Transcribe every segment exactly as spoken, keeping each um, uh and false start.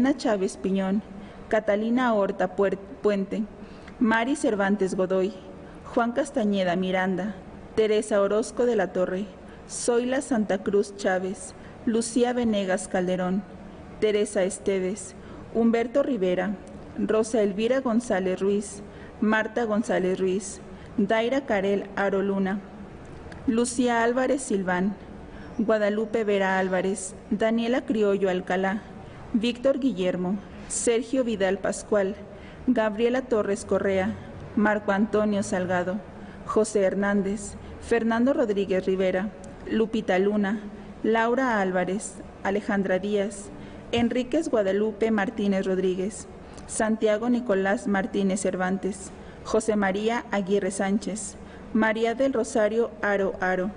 Elena Chávez Piñón, Catalina Horta Puente, Mari Cervantes Godoy, Juan Castañeda Miranda, Teresa Orozco de la Torre, Zoila Santa Cruz Chávez, Lucía Venegas Calderón, Teresa Esteves, Humberto Rivera, Rosa Elvira González Ruiz, Marta González Ruiz, Daira Carel Aro Luna, Lucía Álvarez Silván, Guadalupe Vera Álvarez, Daniela Criollo Alcalá, Víctor Guillermo, Sergio Vidal Pascual, Gabriela Torres Correa, Marco Antonio Salgado, José Hernández, Fernando Rodríguez Rivera, Lupita Luna, Laura Álvarez, Alejandra Díaz, Enríquez Guadalupe Martínez Rodríguez, Santiago Nicolás Martínez Cervantes, José María Aguirre Sánchez, María del Rosario Aro Aro.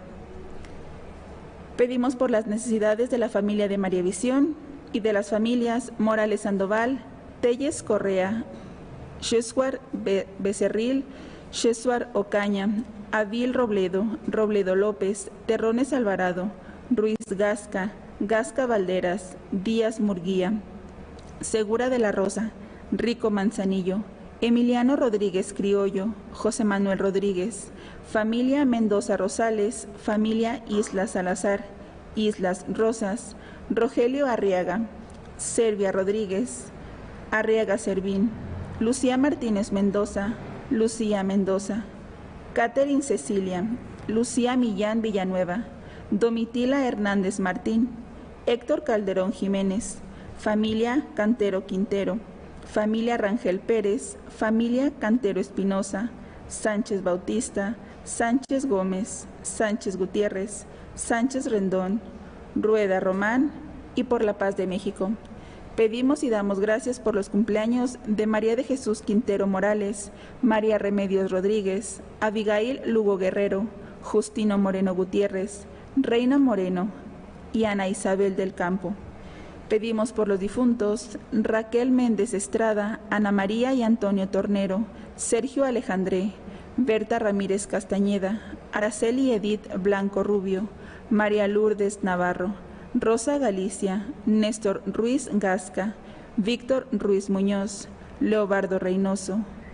Pedimos por las necesidades de la familia de María Visión y de las familias Morales Sandoval, Telles Correa, Shesuar Becerril, Shesuar Ocaña, Avil Robledo, Robledo López, Terrones Alvarado, Ruiz Gasca, Gasca Valderas, Díaz Murguía, Segura de la Rosa, Rico Manzanillo, Emiliano Rodríguez Criollo, José Manuel Rodríguez, familia Mendoza Rosales, familia Islas Salazar, Islas Rosas, Rogelio Arriaga, Servia Rodríguez, Arriaga Servín, Lucía Martínez Mendoza, Lucía Mendoza, Catherine Cecilia, Lucía Millán Villanueva, Domitila Hernández Martín, Héctor Calderón Jiménez, familia Cantero Quintero, familia Rangel Pérez, familia Cantero Espinosa, Sánchez Bautista, Sánchez Gómez, Sánchez Gutiérrez, Sánchez Rendón, Rueda Román y por la paz de México. Pedimos y damos gracias por los cumpleaños de María de Jesús Quintero Morales, María Remedios Rodríguez, Abigail Lugo Guerrero, Justino Moreno Gutiérrez, Reina Moreno y Ana Isabel del Campo. Pedimos por los difuntos Raquel Méndez Estrada, Ana María y Antonio Tornero, Sergio Alejandré, Berta Ramírez Castañeda, Araceli Edith Blanco Rubio, María Lourdes Navarro, Rosa Galicia, Néstor Ruiz Gasca, Víctor Ruiz Muñoz, Leobardo Reynoso,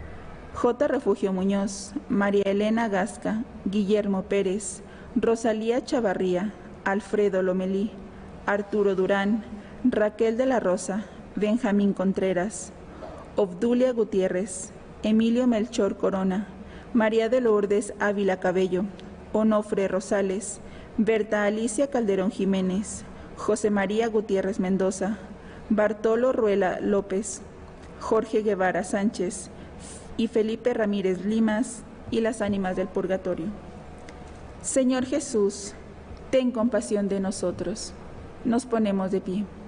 J. Refugio Muñoz, María Elena Gasca, Guillermo Pérez, Rosalía Chavarría, Alfredo Lomelí, Arturo Durán, Raquel de la Rosa, Benjamín Contreras, Obdulia Gutiérrez, Emilio Melchor Corona, María de Lourdes Ávila Cabello, Onofre Rosales, Berta Alicia Calderón Jiménez, José María Gutiérrez Mendoza, Bartolo Ruela López, Jorge Guevara Sánchez y Felipe Ramírez Limas y las ánimas del purgatorio. Señor Jesús, ten compasión de nosotros. Nos ponemos de pie.